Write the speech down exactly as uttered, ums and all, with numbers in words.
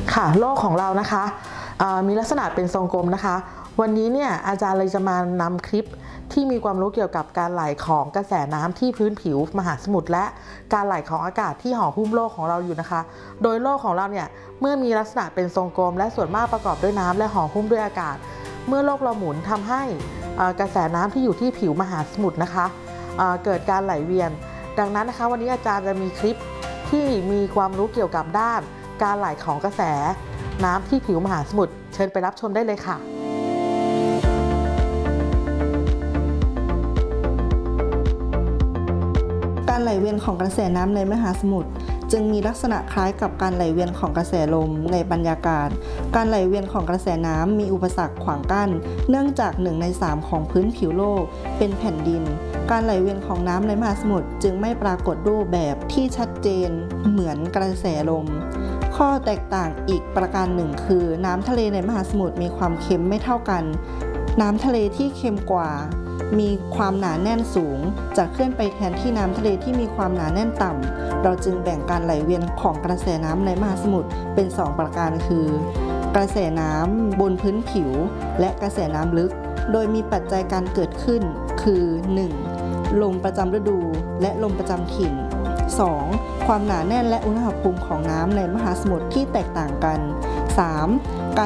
ค่ะโลกของเรานะคะมีลักษณะเป็นทรงกลมนะคะวันนี้เนี่ยอาจารย์เลยจะมานำคลิปที่มีความรู้เกี่ยวกับการไหลของกระแสน้ำที่พื้นผิวมหาสมุทรและการไหลของอากาศที่ห่อหุ้มโลกของเราอยู่นะคะโดยโลกของเราเนี่ยเมื่อมีลักษณะเป็นทรงกลมและส่วนมากประกอบด้วยน้ำและห่อหุ้มด้วยอากาศเมื่อโลกเราหมุนทำให้กระแสน้ำที่อยู่ที่ผิวมหาสมุทรนะคะเกิดการไหลเวียนดังนั้นนะคะวันนี้อาจารย์จะมีคลิปที่มีความรู้เกี่ยวกับด้านการไหลของกระแสน้ำที่ผิวมหาสมุทรเชิญไปรับชมได้เลยค่ะการไหลเวียนของกระแสน้ำในมหาสมุทรจึงมีลักษณะคล้ายกับการไหลเวียนของกระแสลมในบรรยากาศการไหลเวียนของกระแสน้ำมีอุปสรรคขวางกั้นเนื่องจากหนึ่งในสามของพื้นผิวโลกเป็นแผ่นดินการไหลเวียนของน้ำในมหาสมุทรจึงไม่ปรากฏรูปแบบที่ชัดเจนเหมือนกระแสลมข้อแตกต่างอีกประการหนึ่งคือน้ำทะเลในมหาสมุทรมีความเค็มไม่เท่ากันน้ำทะเลที่เค็มกว่ามีความหนาแน่นสูงจะเคลื่อนไปแทนที่น้ำทะเลที่มีความหนาแน่นต่ำเราจึงแบ่งการไหลเวียนของกระแสน้ำในมหาสมุทรเป็นสองประการคือกระแสน้ำบนพื้นผิวและกระแสน้ำลึกโดยมีปัจจัยการเกิดขึ้นคือ หนึ่ง ลมประจำฤดูและลมประจำถิ่น สอง ความหนาแน่นและอุณหภูมิของน้ำในมหาสมุทรที่แตกต่างกัน สาม